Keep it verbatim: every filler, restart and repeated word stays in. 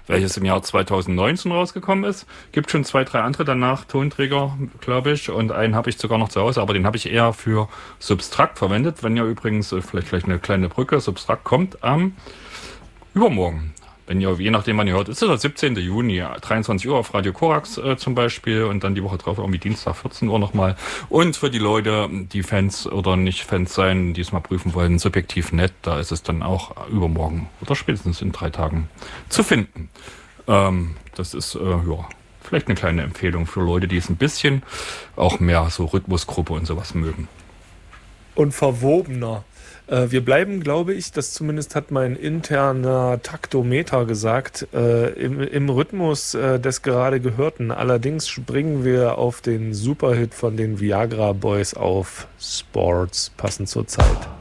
welches im Jahr zweitausendneunzehn rausgekommen ist. Gibt schon zwei, drei andere danach, Tonträger, glaube ich. Und einen habe ich sogar noch zu Hause, aber den habe ich eher für Substrakt verwendet. Wenn ihr übrigens, äh, vielleicht gleich eine kleine Brücke, Substrakt kommt am übermorgen. Wenn ihr, je nachdem wann ihr hört, ist es der siebzehnten Juni, dreiundzwanzig Uhr auf Radio Korax äh, zum Beispiel und dann die Woche drauf irgendwie Dienstag vierzehn Uhr nochmal. Und für die Leute, die Fans oder nicht Fans sein, die es mal prüfen wollen, subjektiv nett, da ist es dann auch übermorgen oder spätestens in drei Tagen zu finden. Ähm, das ist, äh, ja, vielleicht eine kleine Empfehlung für Leute, die es ein bisschen auch mehr so Rhythmusgruppe und sowas mögen. Und verwobener. Wir bleiben, glaube ich, das zumindest hat mein interner Taktometer gesagt, äh, im, im Rhythmus äh, des gerade Gehörten. Allerdings springen wir auf den Superhit von den Viagra Boys auf, Sports, passend zur Zeit.